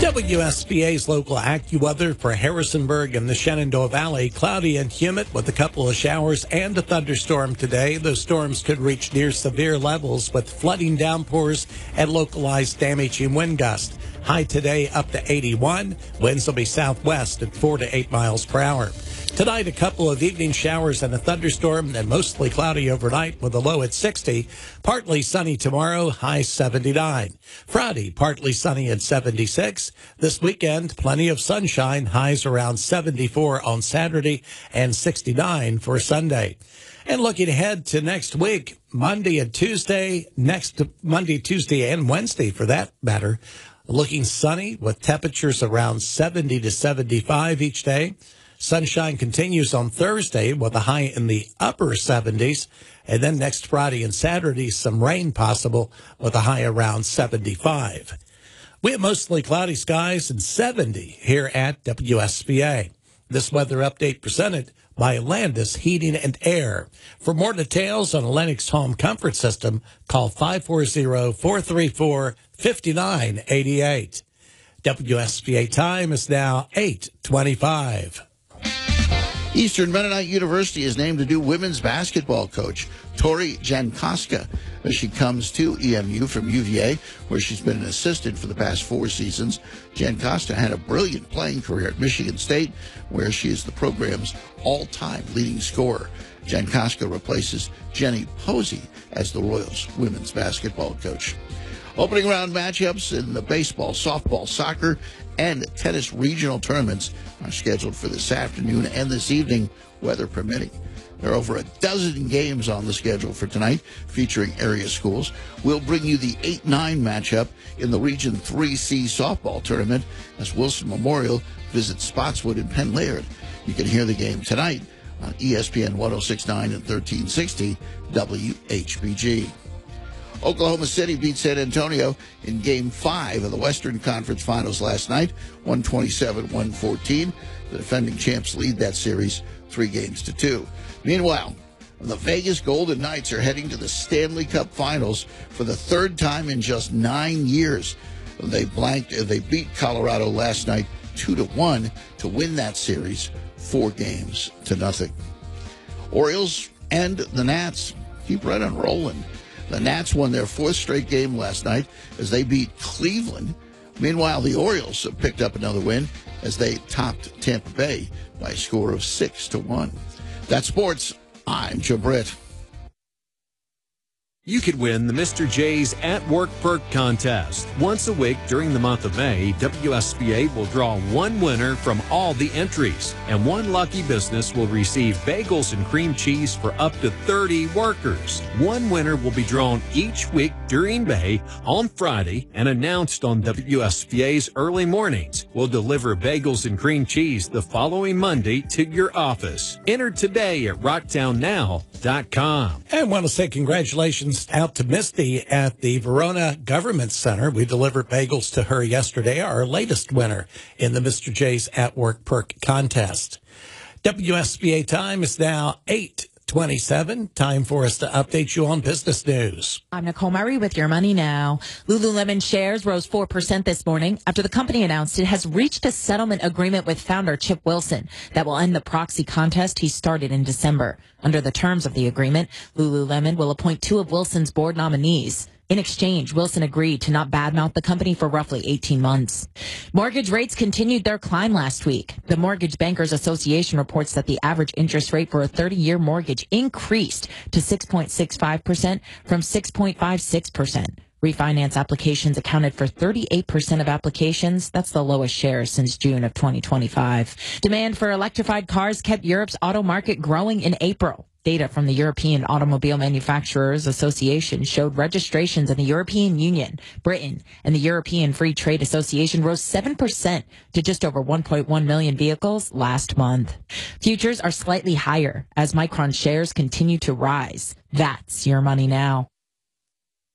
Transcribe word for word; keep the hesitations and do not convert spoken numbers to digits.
W S B A's local AccuWeather for Harrisonburg and the Shenandoah Valley. Cloudy and humid with a couple of showers and a thunderstorm today. Those storms could reach near severe levels with flooding downpours and localized damaging wind gusts. High today up to eighty-one. Winds will be southwest at four to eight miles per hour. Tonight, a couple of evening showers and a thunderstorm, and mostly cloudy overnight with a low at sixty. Partly sunny tomorrow, high seventy-nine. Friday, partly sunny at seventy-six. This weekend, plenty of sunshine, highs around seventy-four on Saturday and sixty-nine for Sunday. And looking ahead to next week, Monday and Tuesday, next Monday, Tuesday, and Wednesday for that matter, looking sunny with temperatures around seventy to seventy-five each day. Sunshine continues on Thursday with a high in the upper seventies. And then next Friday and Saturday, some rain possible with a high around seventy-five. We have mostly cloudy skies and seventy here at W S B A. This weather update presented by Landis Heating and Air. For more details on a Lennox Home Comfort System, call five four zero, four three four, five nine eight eight. W S B A time is now eight twenty-five. Eastern Mennonite University is named a new women's basketball coach, Tori Jankowska, as she comes to E M U from U V A, where she's been an assistant for the past four seasons. Jankowska had a brilliant playing career at Michigan State, where she is the program's all-time leading scorer. Jankowska replaces Jenny Posey as the Royals' women's basketball coach. Opening round matchups in the baseball, softball, soccer, and tennis regional tournaments are scheduled for this afternoon and this evening, weather permitting. There are over a dozen games on the schedule for tonight featuring area schools. We'll bring you the eight nine matchup in the Region three C softball tournament as Wilson Memorial visits Spotswood and Penn Laird. You can hear the game tonight on E S P N one oh six point nine and thirteen sixty W H B G. Oklahoma City beat San Antonio in Game five of the Western Conference Finals last night, one twenty-seven to one fourteen. The defending champs lead that series three games to two. Meanwhile, the Vegas Golden Knights are heading to the Stanley Cup Finals for the third time in just nine years. They blanked. They beat Colorado last night two to one to win that series four games to nothing. Orioles and the Nats keep right on rolling. The Nats won their fourth straight game last night as they beat Cleveland. Meanwhile, the Orioles have picked up another win as they topped Tampa Bay by a score of six to one. That's sports. I'm Joe Britt. You could win the Mister J's At Work Perk Contest. Once a week during the month of May, W S B A will draw one winner from all the entries, and one lucky business will receive bagels and cream cheese for up to thirty workers. One winner will be drawn each week during May on Friday and announced on W S B A's early mornings. We'll deliver bagels and cream cheese the following Monday to your office. Enter today at rocktown now dot com. And I want to say congratulations out to Misty at the Verona Government Center. We delivered bagels to her yesterday, our latest winner in the Mister J's At Work Perk Contest. W S B A time is now eight twenty-seven. Time for us to update you on business news. I'm Nicole Murray with Your Money Now. Lululemon shares rose four percent this morning after the company announced it has reached a settlement agreement with founder Chip Wilson that will end the proxy contest he started in December. Under the terms of the agreement, Lululemon will appoint two of Wilson's board nominees. In exchange, Wilson agreed to not badmouth the company for roughly eighteen months. Mortgage rates continued their climb last week. The Mortgage Bankers Association reports that the average interest rate for a thirty-year mortgage increased to six point six five percent from six point five six percent. Refinance applications accounted for thirty-eight percent of applications. That's the lowest share since June of twenty twenty-five. Demand for electrified cars kept Europe's auto market growing in April. Data from the European Automobile Manufacturers Association showed registrations in the European Union, Britain, and the European Free Trade Association rose seven percent to just over one point one million vehicles last month. Futures are slightly higher as Micron shares continue to rise. That's Your Money Now.